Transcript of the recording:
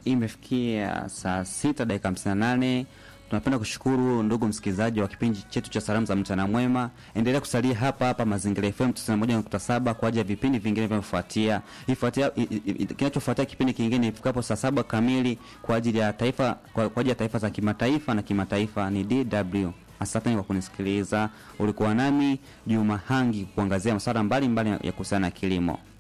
Imefikia saa 6 dakika 58. Tunapenda kushukuru ndugu msikilizaji wa kipindi chetu cha salamu za mchana mwema. Endelea kusalia hapa Mazingira FM 91.7 kwa ajili ya vipindi vingine vinavyofuatia. Kinachofuatia kipindi kingine ifikapo saa 7 kamili kwa ajili ya taifa, kwa ajili ya taifa za kimataifa na kimataifa ni DW. Asante kwa kunisikiliza. Ulikuwa nami Juma Hangi kuangazia masuala mbalimbali ya kuhusiana na kilimo.